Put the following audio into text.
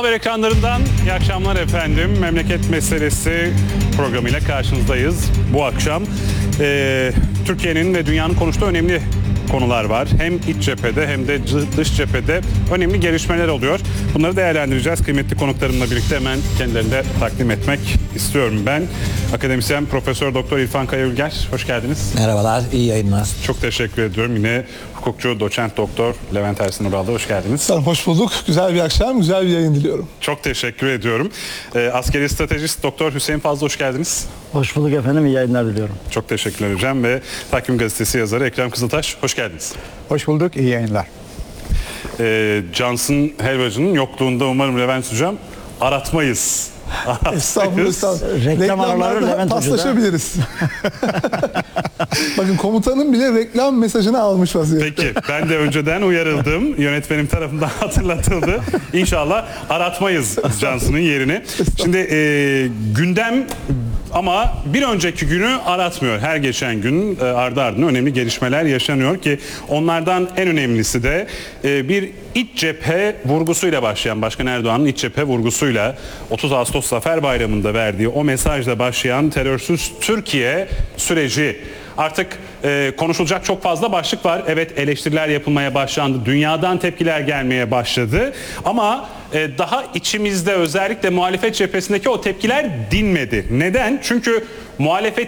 Haber ekranlarından iyi akşamlar efendim. Memleket Meselesi programıyla karşınızdayız. Bu akşam Türkiye'nin ve dünyanın konuştuğu önemli konular var. Hem iç cephede hem de dış cephede önemli gelişmeler oluyor. Bunları değerlendireceğiz. Kıymetli konuklarımla birlikte hemen kendilerini de takdim etmek istiyorum ben. Akademisyen Profesör Doktor İrfan Kaya Ülger. Hoş geldiniz. Merhabalar, iyi yayınlar. Çok teşekkür ediyorum. Yine hukukçu Doçent Doktor Levent Ersin Ural'da hoş geldiniz. Hoş bulduk. Güzel bir akşam, güzel bir yayın diliyorum. Çok teşekkür ediyorum. Askeri stratejist Doktor Hüseyin Fazlı hoş geldiniz. Hoş bulduk efendim, iyi yayınlar diliyorum. Çok teşekkürler hocam ve Takvim Gazetesi yazarı Ekrem Kızıltaş hoş geldiniz. Hoş bulduk, iyi yayınlar. Johnson Helvacı'nın yokluğunda umarım Levent hocam aratmayız. Estağfurullah, estağfurullah. Reklam araları Levent Hoca'da. Paslaşabiliriz. Bakın komutanım bile reklam mesajını almış vaziyette. Peki ben de önceden uyarıldım. Yönetmenim tarafından hatırlatıldı. İnşallah aratmayız Johnson'ın yerini. Şimdi gündem ama bir önceki günü aratmıyor. Her geçen gün ardı ardına önemli gelişmeler yaşanıyor ki onlardan en önemlisi de bir iç cephe vurgusuyla başlayan Başkan Erdoğan'ın iç cephe vurgusuyla 30 Ağustos Zafer Bayramı'nda verdiği o mesajla başlayan terörsüz Türkiye süreci. Artık konuşulacak çok fazla başlık var. Evet, eleştiriler yapılmaya başlandı. Dünyadan tepkiler gelmeye başladı. Ama daha içimizde özellikle muhalefet cephesindeki o tepkiler dinmedi. Neden? Çünkü muhalefet